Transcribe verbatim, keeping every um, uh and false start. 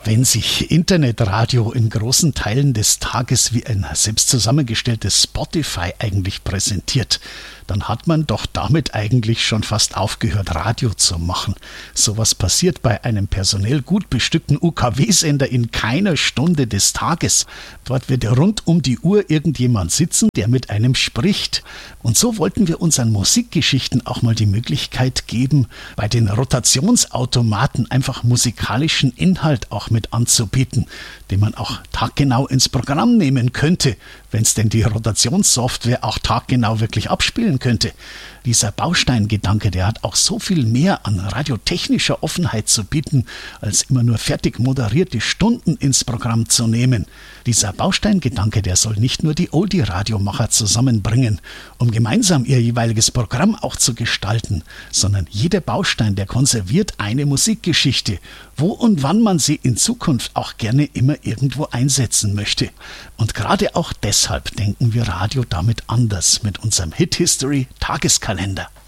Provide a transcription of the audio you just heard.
Wenn sich Internetradio in großen Teilen des Tages wie ein selbst zusammengestelltes Spotify eigentlich präsentiert, dann hat man doch damit eigentlich schon fast aufgehört, Radio zu machen. Sowas passiert bei einem personell gut bestückten U K W-Sender in keiner Stunde des Tages. Dort wird rund um die Uhr irgendjemand sitzen, der mit einem spricht. Und so wollten wir unseren Musikgeschichten auch mal die Möglichkeit geben, bei den Rotationsautomaten einfach musikalischen Inhalt auch mit anzubieten, den man auch taggenau ins Programm nehmen könnte, wenn es denn die Rotationssoftware auch taggenau wirklich abspielen könnte. Dieser Bausteingedanke, der hat auch so viel mehr an radiotechnischer Offenheit zu bieten, als immer nur fertig moderierte Stunden ins Programm zu nehmen. Dieser Bausteingedanke, der soll nicht nur die Oldie-Radiomacher zusammenbringen, um gemeinsam ihr jeweiliges Programm auch zu gestalten, sondern jeder Baustein, der konserviert eine Musikgeschichte, wo und wann man sie in Zukunft auch gerne immer irgendwo einsetzen möchte. Und gerade auch deshalb denken wir Radio damit anders mit unserem Hit History Tageskalender.